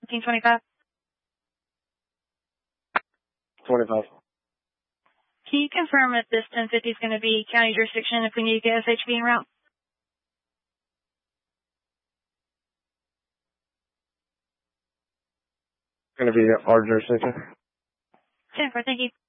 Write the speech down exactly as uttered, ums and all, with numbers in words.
fifteen twenty-five. twenty-five. Can you confirm if this ten fifty is going to be county jurisdiction if we need to get S H V en route? Going to be our jurisdiction. ten four, thank you.